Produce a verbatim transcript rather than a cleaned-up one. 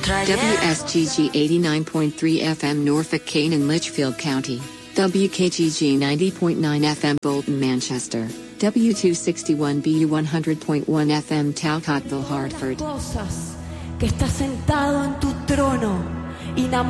W S G G eighty-nine point three F M Norfolk, Kane and Litchfield County. W K G G ninety point nine F M Bolton, Manchester. W two sixty-one B U one hundred point one F M Talcottville, Hartford. Cosas que está sentado en tu trono,